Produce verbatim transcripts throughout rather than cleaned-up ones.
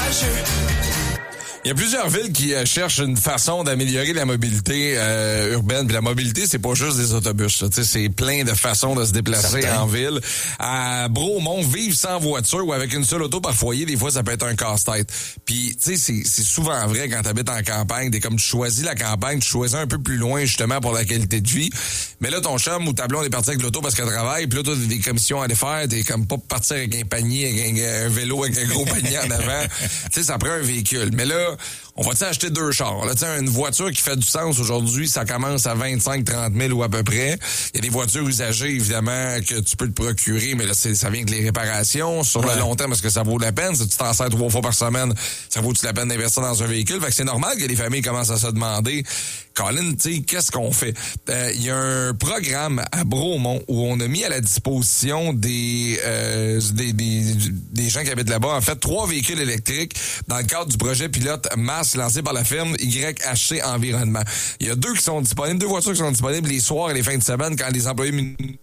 courageux. Il y a plusieurs villes qui euh, cherchent une façon d'améliorer la mobilité euh, urbaine. Puis la mobilité, c'est pas juste des autobus. Tu sais, c'est plein de façons de se déplacer Certain. en ville. À Bromont, vivre sans voiture ou avec une seule auto par foyer, des fois, ça peut être un casse-tête. Puis, tu sais, c'est, c'est souvent vrai quand tu habites en campagne. T'es comme tu choisis la campagne, tu choisis un peu plus loin justement pour la qualité de vie. Mais là, ton chum ou ta blonde est parti avec l'auto parce qu'elle travaille. Puis là, toi, t'as des commissions à aller faire. T'es comme pas partir avec un panier, avec un, un vélo, avec un gros panier en avant. Tu sais, ça prend un véhicule. Mais là, on va-tu acheter deux chars? Là, une voiture qui fait du sens aujourd'hui, ça commence à vingt-cinq à trente mille ou à peu près. Il y a des voitures usagées, évidemment, que tu peux te procurer, mais là, c'est, ça vient avec les réparations. Sur ouais. le long terme, est-ce que ça vaut la peine? Si tu t'en sers trois fois par semaine, ça vaut-tu la peine d'investir dans un véhicule? Fait que c'est normal que les familles commencent à se demander, Colin, tu sais, qu'est-ce qu'on fait? Il euh, y a un programme à Bromont où on a mis à la disposition des, euh, des, des, des gens qui habitent là-bas, en fait, trois véhicules électriques dans le cadre du projet pilote Mass lancé par la firme Y H C Environnement. Il y a deux qui sont disponibles, deux voitures qui sont disponibles les soirs et les fins de semaine quand les employés municipaux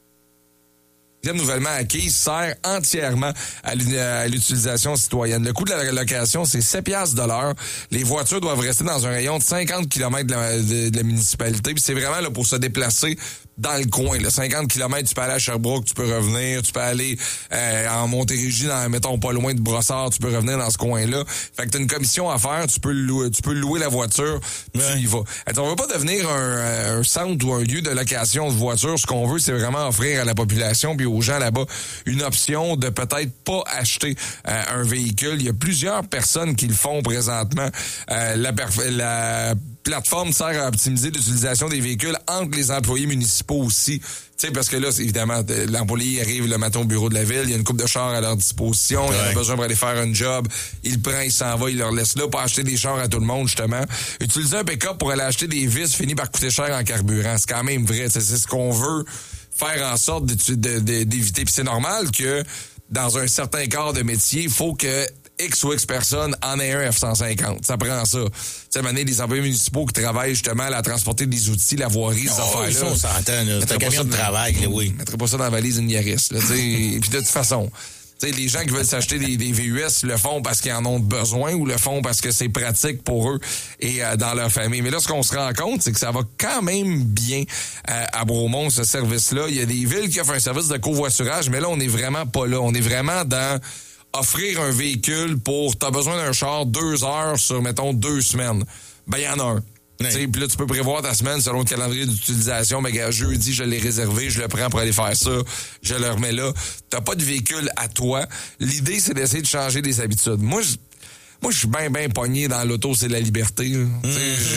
nouvellement acquise sert entièrement à l'utilisation citoyenne. Le coût de la location, c'est sept piastres de l'heure. Les voitures doivent rester dans un rayon de cinquante kilomètres de la, de, de la municipalité. Puis c'est vraiment là pour se déplacer dans le coin. Là. cinquante kilomètres, tu peux aller à Sherbrooke, tu peux revenir. Tu peux aller euh, en Montérégie, dans, mettons, pas loin de Brossard, tu peux revenir dans ce coin-là. Fait que t'as une commission à faire, tu peux louer, tu peux louer la voiture, ouais. tu y vas. Alors, on veut pas devenir un, un centre ou un lieu de location de voitures. Ce qu'on veut, c'est vraiment offrir à la population puis aux gens là-bas une option de peut-être pas acheter euh, un véhicule. Il y a plusieurs personnes qui le font présentement. Euh, la, la plateforme sert à optimiser l'utilisation des véhicules entre les employés municipaux aussi. Tu sais, parce que là, évidemment, l'employé arrive le matin au bureau de la ville, il y a une couple de chars à leur disposition, ouais. il a besoin pour aller faire un job, il le prend, il s'en va, il leur laisse là pour acheter des chars à tout le monde, justement. Utiliser un pick-up pour aller acheter des vis finit par coûter cher en carburant. C'est quand même vrai, c'est ce qu'on veut faire en sorte de, de, de, d'éviter. Puis c'est normal que dans un certain quart de métier, il faut que X ou X personnes en ait un F cent cinquante. Ça prend ça. Tu sais, maintenant, des employés municipaux qui travaillent justement à transporter des outils, la voirie, ces oh, affaires-là. Ça, on s'entend, là. C'est un camion de travail, là, oui. Je mettrais pas ça dans la valise d'une Yaris, là, tu sais. Puis de toute façon, tu sais, les gens qui veulent s'acheter des, des V U S le font parce qu'ils en ont besoin ou le font parce que c'est pratique pour eux et euh, dans leur famille. Mais là, ce qu'on se rend compte, c'est que ça va quand même bien euh, à Bromont, ce service-là. Il y a des villes qui offrent un service de covoiturage, mais là, on n'est vraiment pas là. On est vraiment dans offrir un véhicule pour, t'as besoin d'un char deux heures sur, mettons, deux semaines. Ben, il y en a un. Oui. Puis là, tu peux prévoir ta semaine selon le calendrier d'utilisation. Ben, gars, jeudi, je l'ai réservé, je le prends pour aller faire ça, je le remets là. T'as pas de véhicule à toi. L'idée, c'est d'essayer de changer des habitudes. Moi, je... Moi, je suis bien, bien pogné dans l'auto, c'est la liberté. Mm-hmm.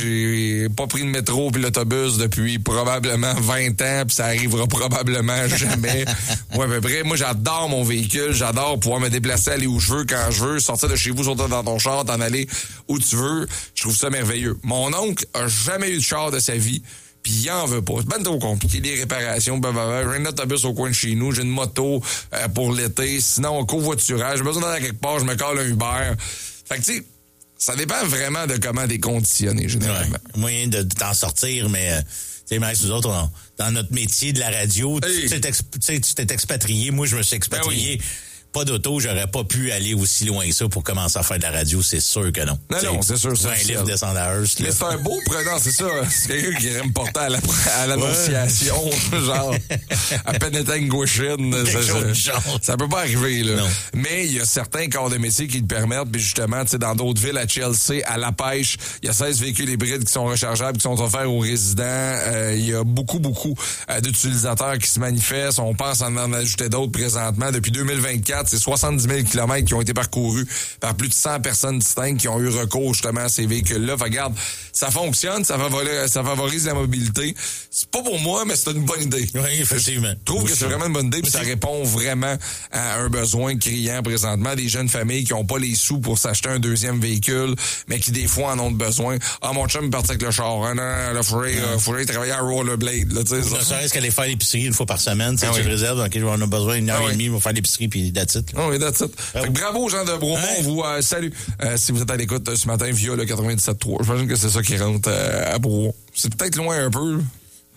J'ai pas pris le métro puis l'autobus depuis probablement vingt ans, puis ça arrivera probablement jamais. Moi, à peu près. Moi, j'adore mon véhicule, j'adore pouvoir me déplacer, aller où je veux, quand je veux, sortir de chez vous, sortir dans ton char, t'en aller où tu veux. Je trouve ça merveilleux. Mon oncle a jamais eu de char de sa vie. Puis il en veut pas. C'est ben trop compliqué. Les réparations, ben, ben, ben, j'ai un autobus au coin de chez nous, j'ai une moto euh, pour l'été. Sinon, covoiturage, j'ai besoin d'aller quelque part, je me colle un Uber. Fait que tu sais, ça dépend vraiment de comment t'es conditionné, généralement. Ouais, moyen de, de t'en sortir, mais euh, tu sais, Max, nous autres, on, dans notre métier de la radio, hey. tu t'es ex, tu t'es expatrié. Moi, je me suis expatrié. Ben oui. Pas d'auto, j'aurais pas pu aller aussi loin que ça pour commencer à faire de la radio, c'est sûr que non. Non, t'sais, non, c'est sûr. C'est un livre descendre à Hearst. Mais c'est un beau prenant, c'est ça. C'est quelqu'un qui irait me porter à, la, à l'annonciation, ouais. genre, à Penetanguishing. Ça, ça, ça peut pas arriver, là. Non. Mais il y a certains corps de métier qui le permettent, puis justement, tu sais, dans d'autres villes, à Chelsea, à La Pêche, il y a seize véhicules hybrides qui sont rechargeables, qui sont offerts aux résidents. Euh, il y a beaucoup, beaucoup euh, d'utilisateurs qui se manifestent. On pense en en ajouter d'autres présentement. Depuis deux mille vingt-quatre, c'est soixante-dix mille kilomètres qui ont été parcourus par plus de cent personnes distinctes qui ont eu recours justement à ces véhicules-là. Fait, regarde, ça fonctionne, ça favorise, ça favorise la mobilité. C'est pas pour moi, mais c'est une bonne idée. Oui, effectivement. Je trouve que c'est vraiment une bonne idée, puis ça répond vraiment à un besoin criant présentement. Des jeunes familles qui ont pas les sous pour s'acheter un deuxième véhicule, mais qui des fois en ont besoin. Ah, mon chum est parti avec le char. Ah, non, là, faudrait, euh, faudrait travailler à rollerblade. Là, tu sais. Ne serait-ce qu'aller faire l'épicerie une fois par semaine. Ah, tu oui. réserves, ok, on a besoin d'une heure ah, et demie pour faire l'épicerie, puis that's it. Oh, oui, that's it. Ah, oui. Bravo aux gens de Bromont, hein? vous euh, salue. Euh, si vous êtes à l'écoute euh, ce matin via le quatre-vingt-dix-sept trois. J'imagine que c'est ça qui rentre euh, à Bromont. C'est peut-être loin un peu.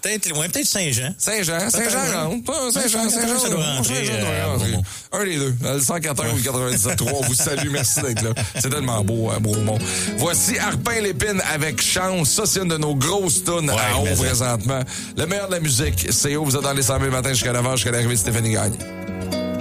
Peut-être loin, peut-être Saint-Jean. Saint-Jean, Saint-Jean rentre. Saint-Jean, Saint-Jean, ça doit rentrer. Un des deux. Le cent quatorze ou le quatre-vingt-dix-sept trois. On vous salue. Merci d'être là. C'est tellement beau, hein, Bromont. Voici Arpin Lépine avec Chance. Ça, c'est une de nos grosses tunes ouais, à haut présentement. Le meilleur de la musique, c'est où vous êtes dans les cent mille matins jusqu'à neuf heures, jusqu'à l'arrivée de Stéphanie Gagne.